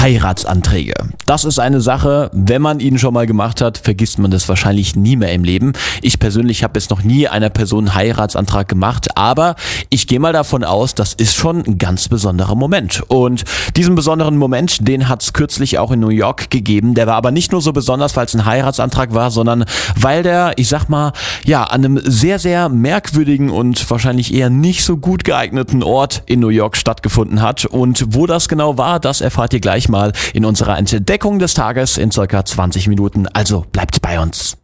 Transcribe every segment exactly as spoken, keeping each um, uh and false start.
Heiratsanträge. Das ist eine Sache, wenn man ihn schon mal gemacht hat, vergisst man das wahrscheinlich nie mehr im Leben. Ich persönlich habe jetzt noch nie einer Person einen Heiratsantrag gemacht, aber ich gehe mal davon aus, das ist schon ein ganz besonderer Moment. Und diesen besonderen Moment, den hat es kürzlich auch in New York gegeben. Der war aber nicht nur so besonders, weil es ein Heiratsantrag war, sondern weil der, ich sag mal, ja, an einem sehr, sehr merkwürdigen und wahrscheinlich eher nicht so gut geeigneten Ort in New York stattgefunden hat. Und wo das genau war, das erfahrt ihr gleich mal in unserer Entdeckung des Tages in circa zwanzig Minuten. Also bleibt bei uns.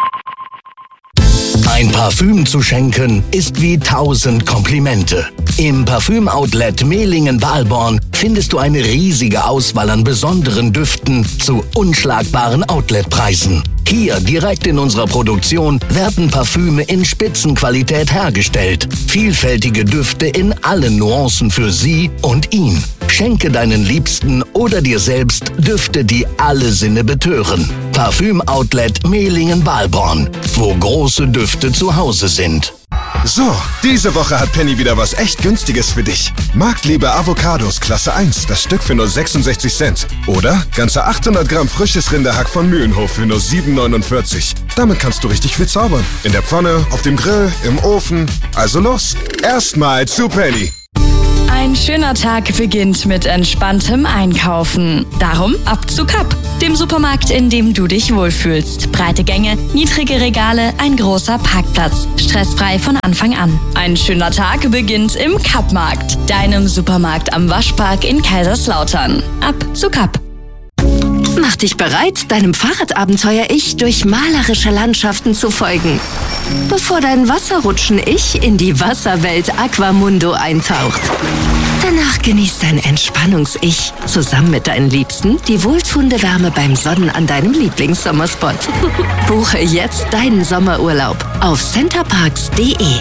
Ein Parfüm zu schenken ist wie tausend Komplimente. Im Parfüm-Outlet Mehlingen-Balborn findest du eine riesige Auswahl an besonderen Düften zu unschlagbaren Outletpreisen. Hier direkt in unserer Produktion werden Parfüme in Spitzenqualität hergestellt. Vielfältige Düfte in allen Nuancen für sie und ihn. Schenke deinen Liebsten oder dir selbst Düfte, die alle Sinne betören. Parfüm-Outlet Mehlingen-Balborn, wo große Düfte zu Hause sind. So, diese Woche hat Penny wieder was echt Günstiges für dich. Marktliebe Avocados Klasse eins, das Stück für nur sechsundsechzig Cent. Oder ganze achthundert Gramm frisches Rinderhack von Mühlenhof für nur sieben neunundvierzig. Damit kannst du richtig viel zaubern. In der Pfanne, auf dem Grill, im Ofen. Also los, erstmal zu Penny. Ein schöner Tag beginnt mit entspanntem Einkaufen. Darum ab zu Kapp, dem Supermarkt, in dem du dich wohlfühlst. Breite Gänge, niedrige Regale, ein großer Parkplatz. Stressfrei von Anfang an. Ein schöner Tag beginnt im Kappmarkt, deinem Supermarkt am Waschpark in Kaiserslautern. Ab zu Kapp. Mach dich bereit, deinem Fahrradabenteuer-Ich durch malerische Landschaften zu folgen, bevor dein Wasserrutschen-Ich in die Wasserwelt Aquamundo eintaucht. Danach genießt dein Entspannungs-Ich zusammen mit deinen Liebsten die wohltuende Wärme beim Sonnen an deinem Lieblingssommerspot. Buche jetzt deinen Sommerurlaub auf centerparks punkt de.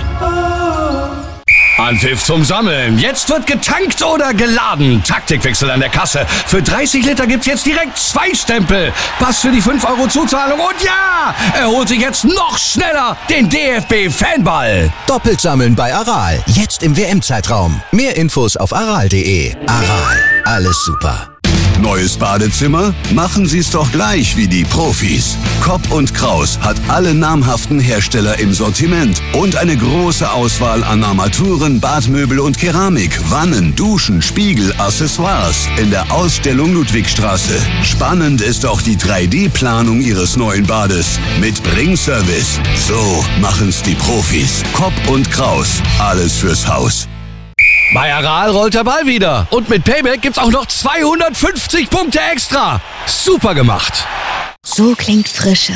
Anpfiff zum Sammeln. Jetzt wird getankt oder geladen. Taktikwechsel an der Kasse. Für dreißig Liter gibt's jetzt direkt zwei Stempel. Pass für die fünf Euro Zuzahlung. Und ja, er holt sich jetzt noch schneller den D F B-Fanball. Doppelt sammeln bei Aral. Jetzt im W M-Zeitraum. Mehr Infos auf aral punkt de. Aral. Alles super. Neues Badezimmer? Machen Sie es doch gleich wie die Profis. Kopp und Kraus hat alle namhaften Hersteller im Sortiment und eine große Auswahl an Armaturen, Badmöbel und Keramik, Wannen, Duschen, Spiegel, Accessoires in der Ausstellung Ludwigstraße. Spannend ist auch die drei D Planung Ihres neuen Bades mit Bringservice. So machen's die Profis. Kopp und Kraus. Alles fürs Haus. Bei Aral rollt der Ball wieder. Und mit Payback gibt's auch noch zweihundertfünfzig Punkte extra. Super gemacht. So klingt Frische.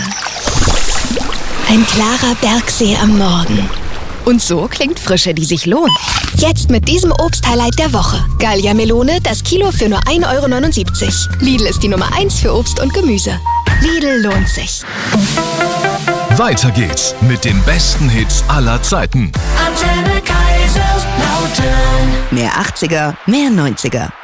Ein klarer Bergsee am Morgen. Und so klingt Frische, die sich lohnt. Jetzt mit diesem Obst-Highlight der Woche. Gallia Melone, das Kilo für nur ein Euro neunundsiebzig. Lidl ist die Nummer eins für Obst und Gemüse. Lidl lohnt sich. Weiter geht's mit den besten Hits aller Zeiten. Antenne Kaiserslautern. Mehr achtziger, mehr neunziger.